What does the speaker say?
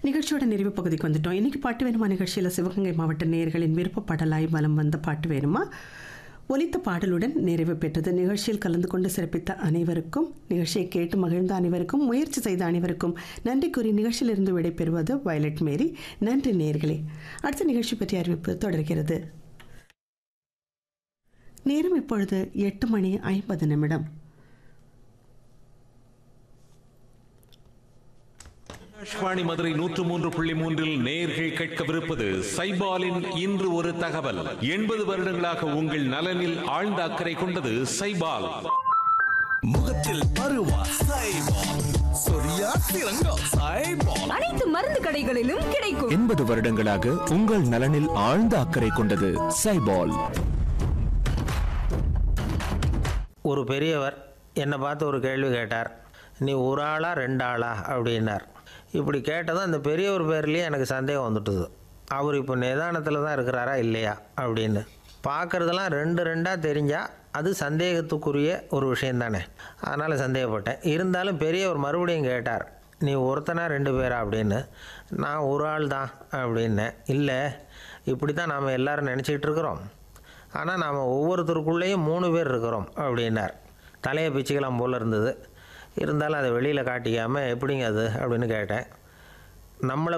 நிகழ்ச்சியோட நிறைவு பகுதிக்கு வந்துட்டோம். இன்னைக்கு பாட்டு வேணுமா நிகழ்ச்சியில் சிவகங்கை மாவட்ட நேயர்களின் விருப்ப பாடலாய் வலம் வந்த பாட்டு வேணுமா ஒலித்த பாடலுடன் நிறைவு பெற்றது. நிகழ்ச்சியில் கலந்து கொண்டு சிறப்பித்த அனைவருக்கும், நிகழ்ச்சியை கேட்டு மகிழ்ந்த அனைவருக்கும், முயற்சி செய்த அனைவருக்கும் நன்றி கூறி நிகழ்ச்சியிலிருந்து விடைபெறுவது வயலட் மேரி. நன்றி நேயர்களே. அடுத்த நிகழ்ச்சி பற்றிய அறிவிப்பு தொடர்கிறது. நேரம் இப்பொழுது 8:50. ஆகாஷ்வாணி மதுரை 103.3 நேயர்கள் கேட்கவிருப்பது சைபாலின் இன்று ஒரு தகவல். 80 வருடங்களாக உங்கள் நலனில் ஆழ்ந்த அக்கறை கொண்டது சைபால். முகத்தில் பருவா சைபால், சொரியா சிறங்கம் சைபால், அனைத்து மருந்து கடைகளிலும் கிடைக்கும். 80 வருடங்களாக உங்கள் நலனில் ஆழ்ந்த அக்கறை கொண்டது சைபால். ஒரு பெரியவர் என்னை பார்த்து ஒரு கேள்வி கேட்டார். நீ ஒரு ஆளா 2 ஆளா அப்படின்னார். இப்படி கேட்டதும் அந்த பெரியவர் பேர்லேயே எனக்கு சந்தேகம் வந்துட்டுது. அவர் இப்போ நிதானத்தில் தான் இருக்கிறாரா இல்லையா அப்படின்னு. பார்க்குறதெல்லாம் 2 தெரிஞ்சால் அது சந்தேகத்துக்குரிய ஒரு விஷயந்தானே. அதனால் சந்தேகப்பட்டேன். இருந்தாலும் பெரியவர் மறுபடியும் கேட்டார், நீ ஒருத்தனா 2 பேரா அப்படின்னு. நான் ஒரு ஆள் தான் அப்படின்னேன். இல்லை, இப்படி தான் நாம் எல்லோரும் நினச்சிக்கிட்டு இருக்கிறோம். ஆனால் நாம் ஒவ்வொருத்தருக்குள்ளேயும் 3 பேர் இருக்கிறோம் அப்படின்னார். தலையை பிச்சுக்கலாம் போல் இருந்தது. இருந்தாலும் அதை வெளியில் காட்டிக்காமல் எப்படிங்க அது அப்படின்னு கேட்டேன். நம்மளை